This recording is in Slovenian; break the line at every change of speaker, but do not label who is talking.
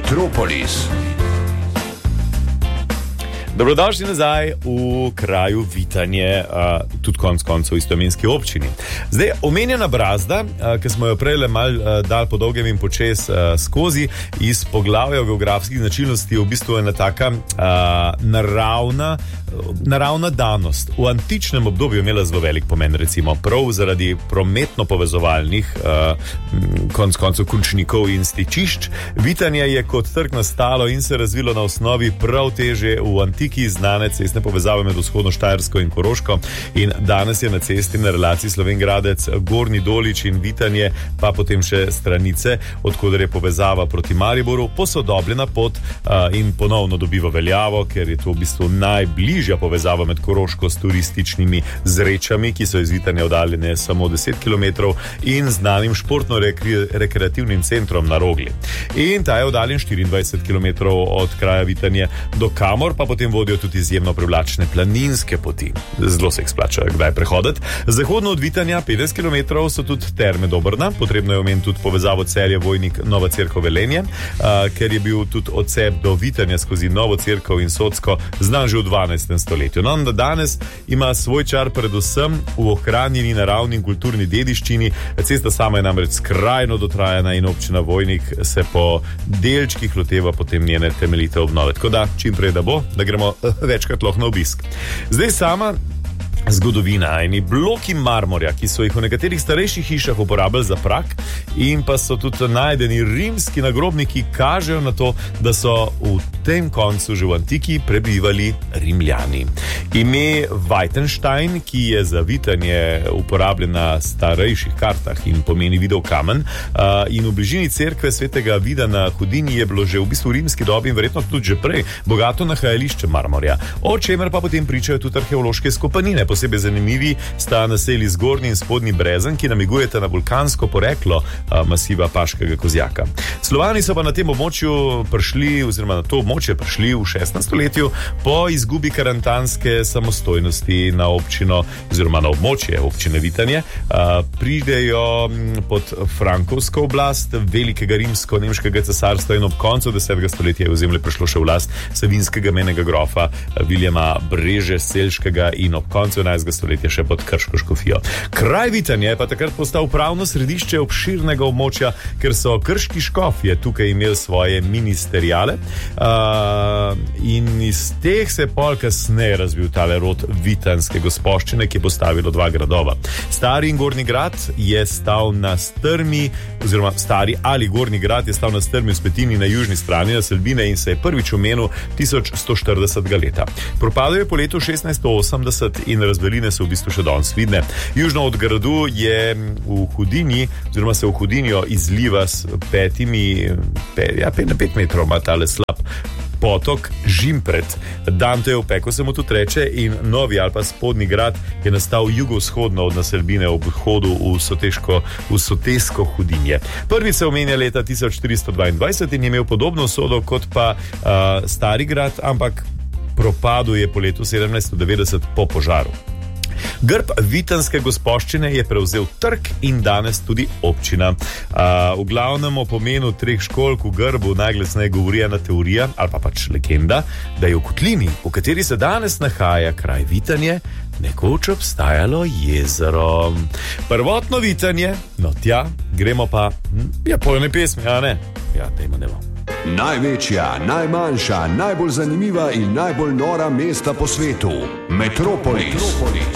Metropolis.
Dobrodošli nazaj v kraju Vitanje, tudi konec koncev v istoimenski občini. Zdaj, omenjena Brazda, ki smo jo prej malo dali po dolgem in počes skozi, iz poglavja geografskih značilnosti v bistvu ena taka naravna danost. V antičnem obdobju je imela zelo velik pomen, recimo prav zaradi prometno povezovalnih konec koncev končnikov in stičišč. Vitanje je kot trg nastalo in se razvilo na osnovi prav teže v antiki znane cestne povezave med vzhodno Štajersko in Koroško, in danes je na cesti na relaciji Slovenj-Gradec, Gornji Dolič in Vitanje, pa potem še Stranice, odkoder je povezava proti Mariboru, posodobljena pot in ponovno dobiva veljavo, ker je to v bistvu najbližja povezava med Koroško s turističnimi Zrečami, ki so iz Vitanja oddaljene samo 10 km, in znanim športno-rekreativnim centrom na Rogli. In ta je oddaljen 24 km od kraja Vitanje, do kamor pa potem vodijo tudi izjemno privlačne planinske poti. Zelo se jih splača kdaj prehoditi. Zahodno od Vitanja, 50 km, so tudi Terme Dobrna. Potrebno je omeniti tudi povezavo Celje, Vojnik, Nova Cerkev, Velenje, ker je bil tudi odcep do Vitanja skozi Novo Cerkev in Socko znan že v 12. stoletju. No, da danes ima svoj čar predvsem v ohranjeni naravni in kulturni dediščini. Cesta sama je namreč skrajno dotrajana in občina Vojnik se po delčkih loteva potem njene temeljite obnove. Tako da, čim prej da bo, da gremo večkrat lahko na obisk. Zdaj sama zgodovina. Eni bloki marmorja, ki so jih v nekaterih starejših hišah uporabljali za prak, in pa so tudi najdeni rimski nagrobniki, kažejo na to, da so v tem koncu že v antiki prebivali Rimljani. Ime Weitenstein, ki je za Vitanje uporabljen na starejših kartah in pomeni videl kamen, in v bližini cerkve svetega Vida na Hudinji je bilo že v bistvu v rimski dobi in verjetno tudi že prej bogato nahajališče marmorja, o čemer pa potem pričajo tudi arheološke skopanine. Posebej zanimivi sta naselji Zgornji in Spodnji Brezen, ki namigujeta na vulkansko poreklo masiva Paškega Kozjaka. Slovani so pa na tem območju prišli, oziroma na to območje prišli v 16. stoletju po izgubi karantanske samostojnosti na občino, oziroma na območje občine Vitanje. Pridejo pod frankovsko oblast velikega rimsko-nemškega cesarstva in ob koncu 10. stoletja je v ozemlje prišlo še v last savinskega menega grofa Viljama Breže-Selškega in ob koncu 11. stoletja še pod Krško škofijo. Kraj Vitanje je pa takrat postal pravno središče obširnega območja, ker so krški škofje tukaj imeli svoje ministeriale, in iz teh se je pol kasneje razvil tale rod vitanske gospoščine, ki je postavilo dva gradova. Stari in Gornji grad je stal na strmi, oziroma stari ali Gornji grad je stal na strmi v spetini na južni strani naselbine in se je prvič omenil 1140. leta. Propadel je po letu 1680 in razvaline so v bistvu še danes vidne. Južno od gradu je v Hudinji, oziroma se v Hudinjo izliva s 5 metrov ima tale slab potok Žimpret. Dantejev peko se mu tudi reče, in novi ali pa Spodnji grad je nastal jugovzhodno od naselbine ob vhodu v Sotesko Hudinje. Prvi se omenja leta 1422 in je imel podobno usodo kot pa Stari grad, ampak propadel je po letu 1790 po požaru. Grb vitanske gospoščine je prevzel trg in danes tudi občina. V glavnem o pomenu 3 školjk v grbu najglasneje govori ena teorija, ali pa pač legenda, da je v kotlini, v kateri se danes nahaja kraj Vitanje, nekoč obstajalo jezero. Prvotno Vitanje, no tja, gremo pa, pojene pesmi, a ne? Ja, dajmo.
Največja, najmanjša, najbolj zanimiva in najbolj nora mesta po svetu. Metropolis.